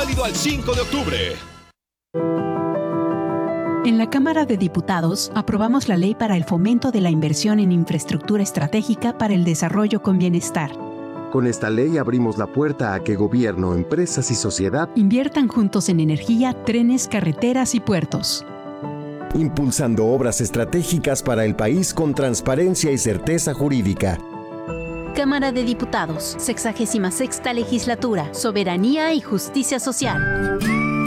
Válido al 5 de octubre. En la Cámara de Diputados aprobamos la Ley para el Fomento de la Inversión en Infraestructura Estratégica para el Desarrollo con Bienestar. Con esta ley abrimos la puerta a que gobierno, empresas y sociedad inviertan juntos en energía, trenes, carreteras y puertos. Impulsando obras estratégicas para el país con transparencia y certeza jurídica. Cámara de Diputados, 66ª Legislatura, Soberanía y Justicia Social.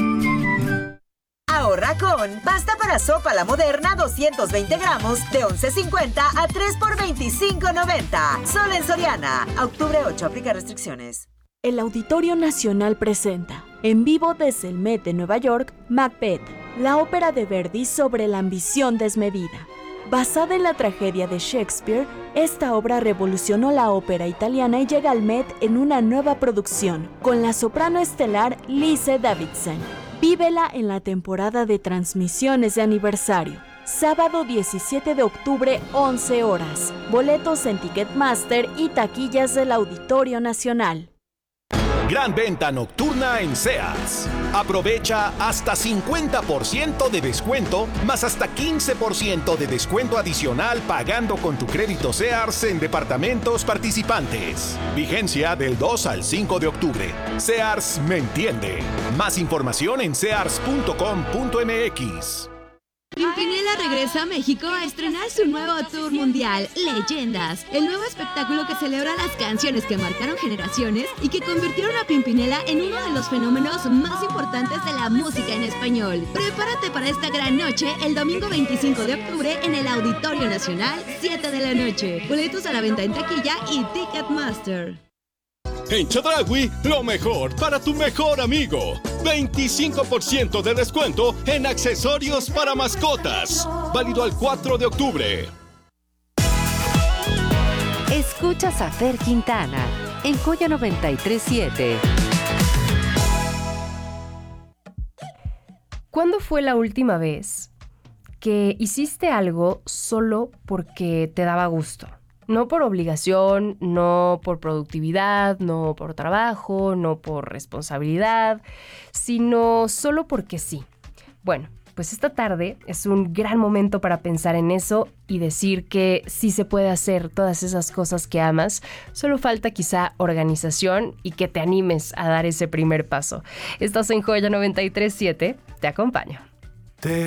Ahorra con pasta para sopa La Moderna 220 gramos de 11.50 a 3 por 25.90. Solo en Soriana. A octubre 8, aplica restricciones. El Auditorio Nacional presenta, en vivo desde el Met de Nueva York, Macbeth, la ópera de Verdi sobre la ambición desmedida. Basada en la tragedia de Shakespeare, esta obra revolucionó la ópera italiana y llega al Met en una nueva producción, con la soprano estelar Lise Davidson. Vívela en la temporada de transmisiones de aniversario. Sábado 17 de octubre, 11 horas. Boletos en Ticketmaster y taquillas del Auditorio Nacional. Gran venta nocturna en Sears. Aprovecha hasta 50% de descuento, más hasta 15% de descuento adicional pagando con tu crédito Sears en departamentos participantes. Vigencia del 2 al 5 de octubre. Sears me entiende. Más información en sears.com.mx. Pimpinela regresa a México a estrenar su nuevo tour mundial, Leyendas, el nuevo espectáculo que celebra las canciones que marcaron generaciones y que convirtieron a Pimpinela en uno de los fenómenos más importantes de la música en español. Prepárate para esta gran noche el domingo 25 de octubre en el Auditorio Nacional, 7 de la noche. Boletos a la venta en taquilla y Ticketmaster. En Chedraui, lo mejor para tu mejor amigo. 25% de descuento en accesorios para mascotas. Válido al 4 de octubre. Escuchas a Fer Quintana en Joya 93.7. ¿Cuándo fue la última vez que hiciste algo solo porque te daba gusto? No por obligación, no por productividad, no por trabajo, no por responsabilidad, sino solo porque sí. Bueno, pues esta tarde es un gran momento para pensar en eso y decir que sí se puede hacer todas esas cosas que amas. Solo falta quizá organización y que te animes a dar ese primer paso. Estás en Joya 93.7, te acompaño. Te